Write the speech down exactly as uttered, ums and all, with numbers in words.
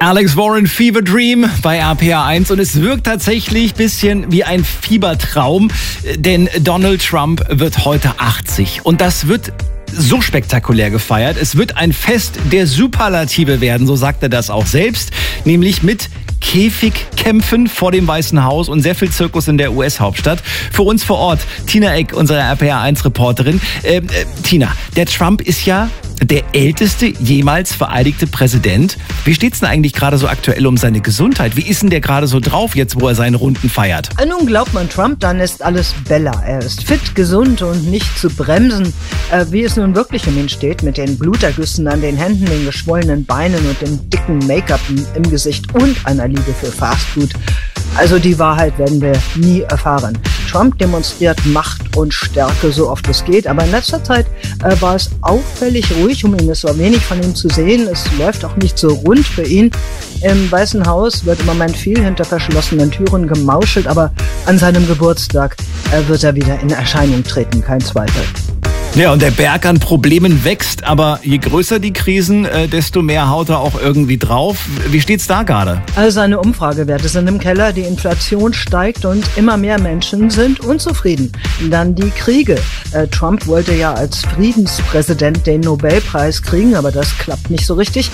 Alex Warren, Fever Dream bei R P R eins, und es wirkt tatsächlich ein bisschen wie ein Fiebertraum, denn Donald Trump wird heute achtzig und das wird so spektakulär gefeiert. Es wird ein Fest der Superlative werden, so sagt er das auch selbst, nämlich mit Käfigkämpfen vor dem Weißen Haus und sehr viel Zirkus in der U S-Hauptstadt. Für uns vor Ort Tina Eck, unsere R P R eins-Reporterin. Äh, äh, Tina, der Trump ist ja der älteste jemals vereidigte Präsident. Wie steht's denn eigentlich gerade so aktuell um seine Gesundheit? Wie ist denn der gerade so drauf jetzt, wo er seine Runden feiert? Nun glaubt man Trump, dann ist alles Bella. Er ist fit, gesund und nicht zu bremsen. Äh, wie es nun wirklich um ihn steht, mit den Blutergüssen an den Händen, den geschwollenen Beinen und dem dicken Make-up im Gesicht und einer Liebe für Fastfood. Also die Wahrheit werden wir nie erfahren. Trump demonstriert Macht und Stärke so oft es geht, aber in letzter Zeit äh, war es auffällig ruhig um ihn. Es war wenig von ihm zu sehen. Es läuft auch nicht so rund für ihn. Im Weißen Haus wird im Moment viel hinter verschlossenen Türen gemauschelt, aber an seinem Geburtstag äh, wird er wieder in Erscheinung treten, kein Zweifel. Ja, und der Berg an Problemen wächst, aber je größer die Krisen, äh, desto mehr haut er auch irgendwie drauf. Wie steht's da gerade? Also seine Umfragewerte sind im Keller, die Inflation steigt und immer mehr Menschen sind unzufrieden. Dann die Kriege. Äh, Trump wollte ja als Friedenspräsident den Nobelpreis kriegen, aber das klappt nicht so richtig.